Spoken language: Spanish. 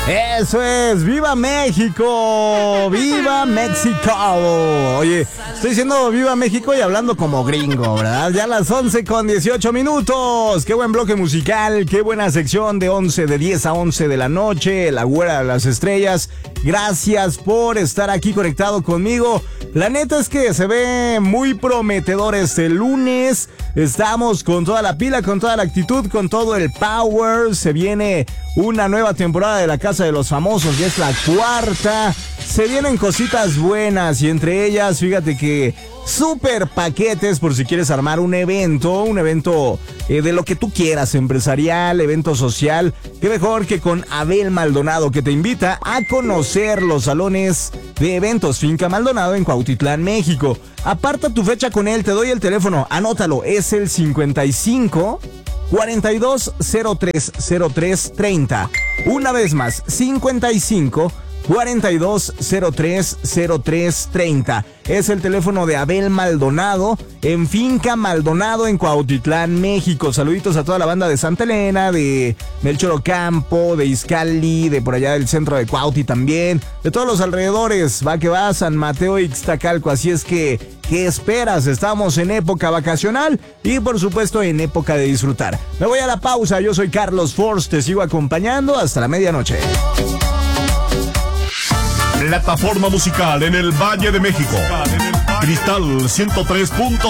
Eso es, ¡viva México! ¡Viva México! Oye, estoy diciendo viva México y hablando como gringo, ¿verdad? Ya a las 11:18. ¡Qué buen bloque musical! ¡Qué buena sección de 10 a 11 de la noche! La güera de las estrellas. Gracias por estar aquí conectado conmigo. La neta es que se ve muy prometedor este lunes. Estamos con toda la pila, con toda la actitud, con todo el power. Se viene una nueva temporada de La Casa de los Famosos, ya es la cuarta. Se vienen cositas buenas y entre ellas, fíjate que super paquetes por si quieres armar un evento de lo que tú quieras, empresarial, evento social. Qué mejor que con Abel Maldonado, que te invita a conocer los salones de eventos Finca Maldonado en Cuautitlán, México. Aparta tu fecha con él, te doy el teléfono, anótalo, es el 55 42 03 03 30. Una vez más, 55 42 03 03 30. Es el teléfono de Abel Maldonado en Finca Maldonado en Cuautitlán, México. Saluditos a toda la banda de Santa Elena, de Melchor Ocampo, de Izcalli, de por allá del centro de Cuauti también, de todos los alrededores. Va que va, San Mateo, Ixtacalco. Así es que, ¿qué esperas? Estamos en época vacacional y por supuesto en época de disfrutar. Me voy a la pausa, yo soy Carlos Force, te sigo acompañando hasta la medianoche. Plataforma musical en el Valle de México. Cristal 103.